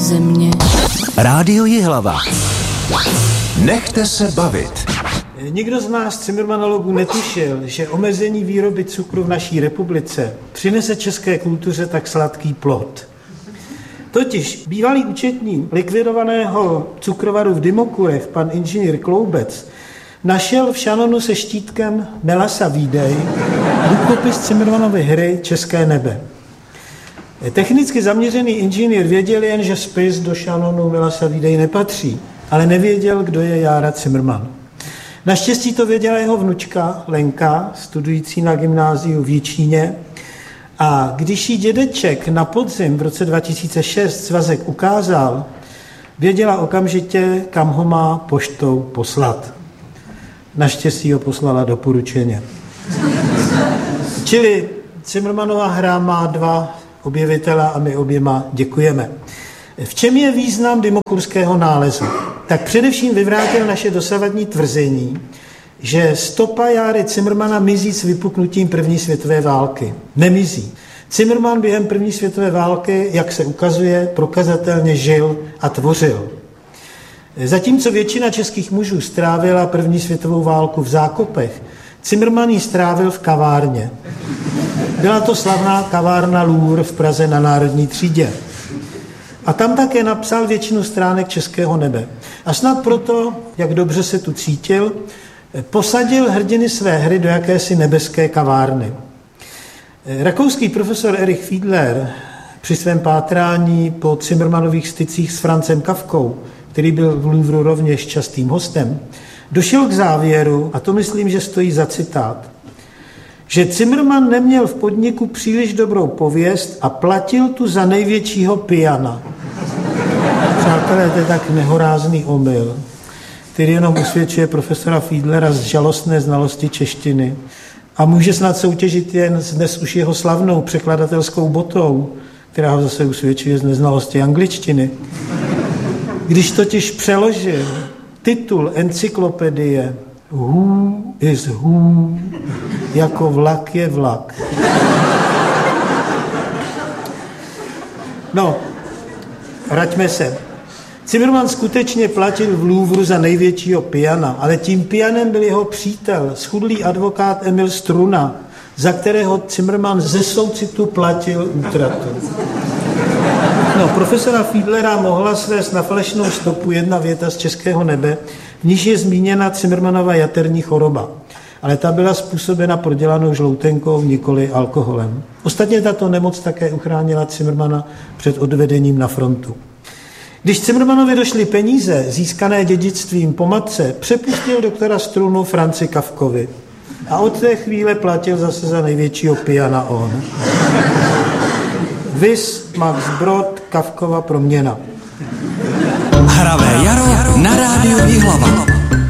země. Rádio Jihlava. Nechte se bavit. Nikdo z nás cimrmanologů netušil, že omezení výroby cukru v naší republice přinese české kultuře tak sladký plod. Totiž bývalý účetní likvidovaného cukrovaru v Dymokurech, pan inženýr Kloubec, našel v šanonu se štítkem Melasa Vídej rukopis Cimrmanovy hry České nebe. Technicky zaměřený inženýr věděl jen, že spis do šanonu Melasa Vídej nepatří, ale nevěděl, kdo je Jára Cimrman. Naštěstí to věděla jeho vnučka Lenka, studující na gymnáziu v Jičíně, a když jí dědeček na podzim v roce 2006 svazek ukázal, věděla okamžitě, kam ho má poštou poslat. Naštěstí ho poslala doporučeně. Čili Cimrmanova hra má dva objevitele a my oběma děkujeme. V čem je význam dymokurského nálezu? Tak především vyvrátil naše dosavadní tvrzení, že stopa Járy Cimrmana mizí s vypuknutím první světové války. Nemizí. Cimrman během první světové války, jak se ukazuje, prokazatelně žil a tvořil. Zatímco většina českých mužů strávila první světovou válku v zákopech, Cimrman ji strávil v kavárně. Byla to slavná kavárna Lůr v Praze na Národní třídě. A tam také napsal většinu stránek Českého nebe. A snad proto, jak dobře se tu cítil, posadil hrdiny své hry do jakési nebeské kavárny. Rakouský profesor Erich Fiedler při svém pátrání po Cimrmanových stycích s Franzem Kafkou, který byl v Louvru rovněž častým hostem, došel k závěru, a to myslím, že stojí za citát, že Cimrman neměl v podniku příliš dobrou pověst a platil tu za největšího pijana. Přátelé, to je tak nehorázný omyl, který jenom usvědčuje profesora Fiedlera z žalostné znalosti češtiny a může snad soutěžit jen s dnes už jeho slavnou překladatelskou botou, která ho zase usvědčuje z neznalosti angličtiny. Když totiž přeložil titul encyklopedie Who is who jako vlak je vlak. No, vraťme se. Cimrman skutečně platil v Louvru za největšího pijana, ale tím pijanem byl jeho přítel, schudlý advokát Emil Struna, za kterého Cimrman ze soucitu platil útratu. No, profesora Fiedlera mohla svést na falešnou stopu jedna věta z Českého nebe, v níž je zmíněna Cimrmanova jaterní choroba, ale ta byla způsobena prodělanou žloutenkou, nikoli alkoholem. Ostatně tato nemoc také uchránila Cimrmana před odvedením na frontu. Když Cimrmanovi došly peníze, získané dědictvím po matce, přepustil doktora Strunu Franci Kafkovi. A od té chvíle platil zase za největšího pijana on. Vis Max Brod, Kafkova proměna. Hravé jaro na rádiu Jihlava.